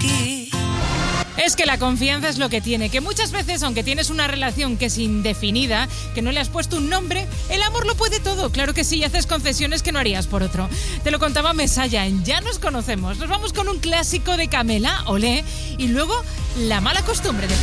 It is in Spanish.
aquí. Es que la confianza es lo que tiene, que muchas veces, aunque tienes una relación que es indefinida, que no le has puesto un nombre, el amor lo puede todo. Claro que sí, y haces concesiones que no harías por otro. Te lo contaba Mesaya en Ya nos conocemos. Nos vamos con un clásico de Camela, Olé, y luego La mala costumbre de